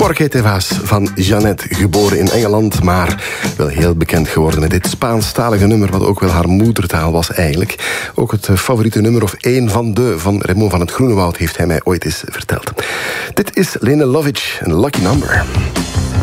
Porque te vas van Jeannette, geboren in Engeland, maar wel heel bekend geworden met dit Spaanstalige nummer, wat ook wel haar moedertaal was eigenlijk. Ook het favoriete nummer, of één van Raymond van het Groenewoud, heeft hij mij ooit eens verteld. Dit is Lene Lovitch, een Lucky Number.